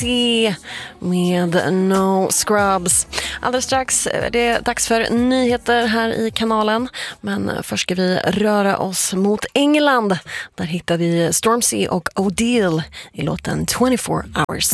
med No Scrubs. Alldeles strax är det dags för nyheter här i kanalen. Men först ska vi röra oss mot England. Där hittar vi Stormzy och O'Deal i låten 24 Hours.